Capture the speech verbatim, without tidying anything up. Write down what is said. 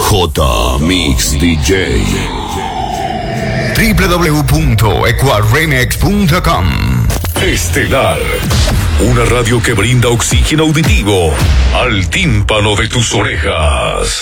J Mix D J. w w w punto ecuaremix punto com. Estelar, una radio que brinda oxígeno auditivo al tímpano de tus orejas.